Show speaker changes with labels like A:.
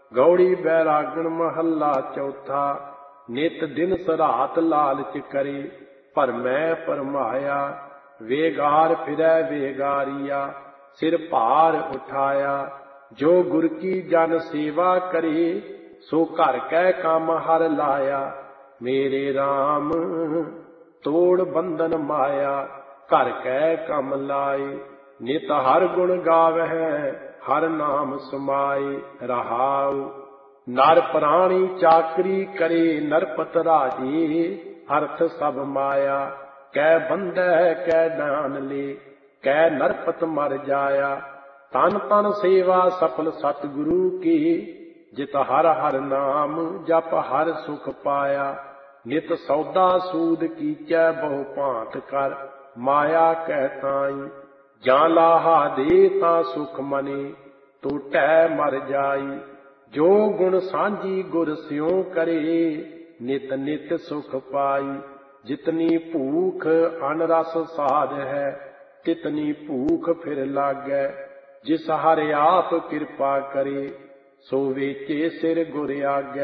A: ਗੌੜੀ ਬੈਰਾਗਣ ਮਹੱਲਾ ਚੌਥਾ। ਨਿਤ ਦਿਨ ਸਰਾਤ ਲਾਲਚ ਕਰੇ, ਭਰਮੈ ਭਰਮਾਇਆ। ਵੇਗਾਰ ਫਿਰੈ ਵੇਗਾਰੀਆ, ਸਿਰ ਭਾਰ ਉਠਾਇਆ। ਜੋ ਗੁਰ ਕੀ ਜਨ ਸੇਵਾ ਕਰੇ, ਸੋ ਘਰ ਕੈ ਕੰਮ ਹਰ ਲਾਇਆ। ਮੇਰੇ RAM ਤੋੜ ਬੰਧਨ ਮਾਇਆ, ਘਰ ਕੈ ਕੰਮ ਲਾਏ। ਨਿਤ ਹਰ ਗੁਣ ਗਾਵਹਿ, ਹਰ ਨਾਮ ਸਮਾਏ। ਰਹਾਉ ਨਰ ਪ੍ਰਾਣੀ ਚਾਕਰੀ ਕਰੇ, ਨਰਪਤ ਰਾਜੇ। ਅਰਥ ਸਭ ਮਾਇਆ, ਕੈ ਬੰਧੈ ਕੈ ਡਾਨ ਲੇ, ਕੈ ਨਰਪਤ ਮਰ ਜਾਇਆ। ਤਨ ਤਨ ਸੇਵਾ ਸਫਲ ਸਤਿਗੁਰੂ ਕੀ, ਜਿਤ ਹਰ ਹਰ ਨਾਮ ਜਪ ਹਰ ਸੁਖ ਪਾਇਆ। ਨਿਤ ਸੌਦਾ ਸੂਦ ਕੀਚੈ ਬਹੁ ਭਾਂਤ ਕਰ, ਮਾਇਆ ਕਹਿ ਤਾਈ। ਜਾਂ ਲਾਹਾ ਦੇ ਤਾਂ ਸੁਖ ਮਨੇ, ਟੋਟੈ ਮਰ ਜਾਈ। ਜੋ ਗੁਣ ਸਾਂਝੀ ਗੁਰ ਸਿਉ ਕਰੇ, ਨਿਤ ਨਿਤ ਸੁਖ ਪਾਈ। ਜਿਤਨੀ ਭੂਖ ਅਨ ਰਸ ਸਾਧ ਹੈ, ਤਿਤਨੀ ਭੂਖ ਫਿਰ ਲਾਗੈ। ਜਿਸ ਹਰਿ ਆਪ ਕਿਰਪਾ ਕਰੇ, ਸੋ ਵੇਚੇ ਸਿਰ ਗੁਰ ਆਗੈ।